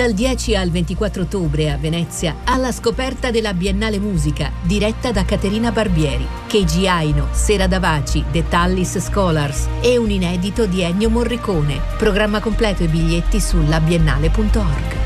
Dal 10 al 24 ottobre a Venezia, alla scoperta della Biennale Musica, diretta da Caterina Barbieri, Keiji Aino, Sera Davaci, The Tallis Scholars e un inedito di Ennio Morricone. Programma completo e biglietti su labiennale.org.